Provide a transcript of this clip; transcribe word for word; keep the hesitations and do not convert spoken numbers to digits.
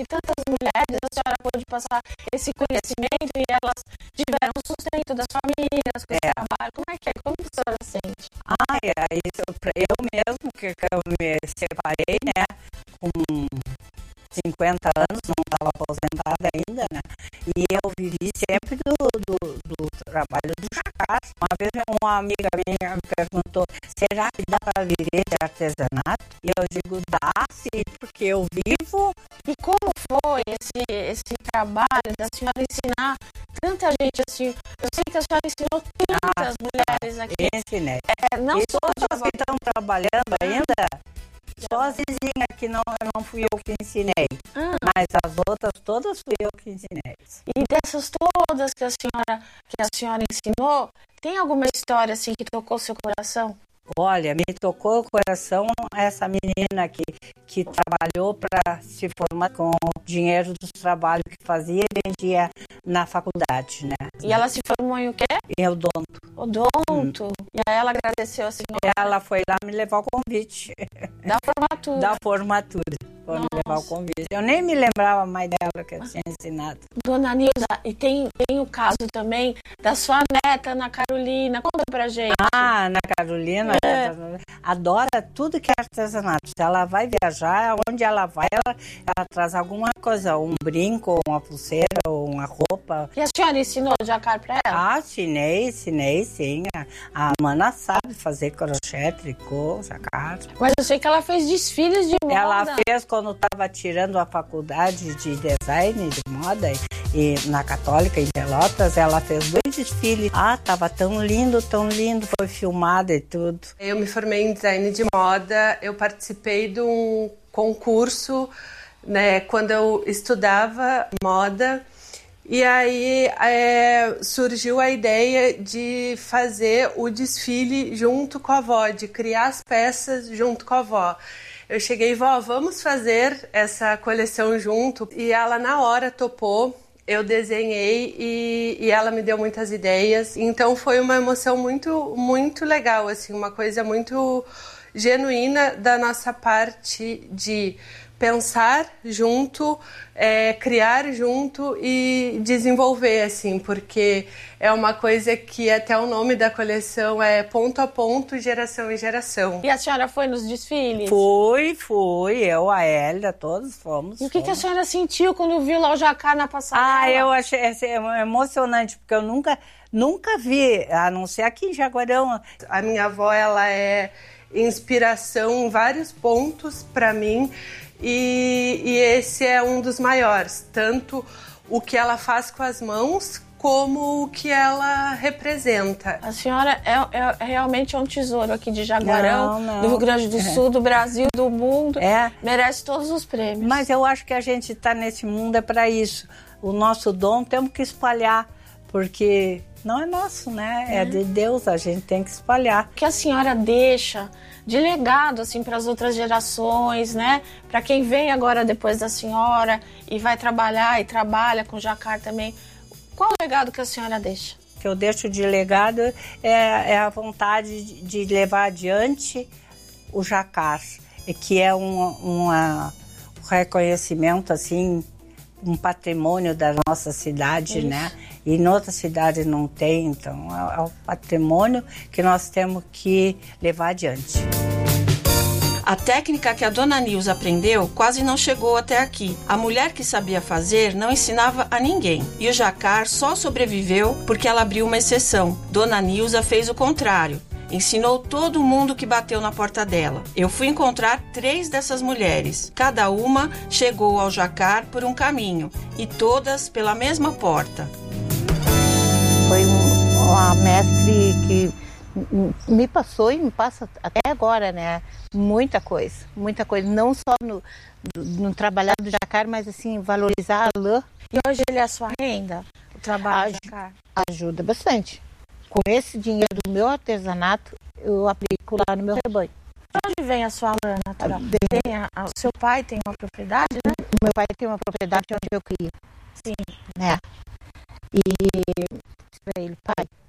que tantas mulheres, a senhora pôde passar esse conhecimento e elas tiveram o sustento das famílias, com esse É. trabalho. Como é que é? Como a senhora sente? Ah, é, isso, pra eu mesmo, que que eu me separei, né, com cinquenta anos, não estava aposentada ainda, né, e eu vivi sempre do, do, do trabalho do jacar. Uma vez uma amiga minha me perguntou, será que dá para viver de artesanato? E eu digo, dá sim, porque eu vivo. E como foi esse, esse trabalho da senhora ensinar tanta gente assim? Eu sei que a senhora ensinou tantas Ah, mulheres aqui. Ensinei. É, não E só de todas avó. que estão trabalhando ainda, só a Zizinha que não, não fui eu que ensinei. Ah. Mas as outras todas fui eu que ensinei. E dessas todas que a senhora, que a senhora ensinou, tem alguma história assim que tocou seu coração? Olha, me tocou o coração essa menina que, que trabalhou para se formar com o dinheiro dos trabalhos que fazia e vendia na faculdade, né? E ela se formou em o quê? Em odonto. Odonto. Hum. E aí ela agradeceu a senhora? Ela foi lá me levar o convite. Da formatura. Da formatura. Foi me levar o convite. Eu nem me lembrava mais dela que eu tinha ensinado. Dona Nilza, e tem, tem o caso também da sua neta, Ana Carolina. Conta pra gente. Ah, Ana Carolina é. adora tudo que é artesanato. Se ela vai viajar, onde ela vai, ela, ela traz alguma coisa, um brinco, uma pulseira, ou uma roupa. E a senhora ensinou o jacar pra ela? Ah, ensinei, ensinei, sim. A Mana sabe fazer crochê, tricô, jacar. Mas eu sei que ela fez desfiles de moda. Ela fez quando estava tirando a faculdade de design de moda e na Católica em Pelotas, ela fez dois desfiles. Ah, tava tão lindo, tão lindo, foi filmada e tudo. Eu me formei em design de moda, eu participei de um concurso, né, quando eu estudava moda. E aí é, surgiu a ideia de fazer o desfile junto com a avó, de criar as peças junto com a avó. Eu cheguei, vó, vamos fazer essa coleção junto. E ela na hora topou, eu desenhei e, e ela me deu muitas ideias. Então foi uma emoção muito, muito legal, assim, uma coisa muito genuína da nossa parte de pensar junto, é, criar junto e desenvolver, assim, porque é uma coisa que até o nome da coleção é ponto a ponto, geração em geração. E a senhora foi nos desfiles? Fui, fui, eu, a Hélia, todos fomos. E o que, fomos. que a senhora sentiu quando viu lá o jacar na passarela? Ah, eu achei emocionante, porque eu nunca, nunca vi, a não ser aqui em Jaguarão. A minha avó, ela é inspiração em vários pontos para mim. E, e esse é um dos maiores, tanto o que ela faz com as mãos, como o que ela representa. A senhora é, é realmente um tesouro aqui de Jaguarão, não, não. do Rio Grande do Sul, é. do Brasil, do mundo. É. Merece todos os prêmios. Mas eu acho que a gente está nesse mundo é para isso. O nosso dom temos que espalhar, porque não é nosso, né? É, é de Deus, a gente tem que espalhar. O que a senhora deixa de legado assim para as outras gerações, né? Para quem vem agora depois da senhora e vai trabalhar e trabalha com jacar também. Qual o legado que a senhora deixa? O que eu deixo de legado é, é a vontade de levar adiante o jacar, que é um, uma, um reconhecimento assim, um patrimônio da nossa cidade, Isso. né? E em outras cidades não tem, então é, é o patrimônio que nós temos que levar adiante. A técnica que a dona Nilza aprendeu quase não chegou até aqui. A mulher que sabia fazer não ensinava a ninguém. E o jacar só sobreviveu porque ela abriu uma exceção. Dona Nilza fez o contrário. Ensinou todo mundo que bateu na porta dela. Eu fui encontrar três dessas mulheres. Cada uma chegou ao jacar por um caminho e todas pela mesma porta. Foi um, uma mestre que me passou e me passa até agora, né? Muita coisa, muita coisa. Não só no, no trabalhar do jacar, mas assim, valorizar a lã. E hoje ele é a sua renda? O trabalho do jacar? Ajuda bastante. Com esse dinheiro do meu artesanato, eu aplico lá no meu rebanho. De onde vem a sua lã natural? Tem a, a, o seu pai tem uma propriedade, né? O meu pai tem uma propriedade onde eu crio. Sim. Né? E disse pra ele, pai,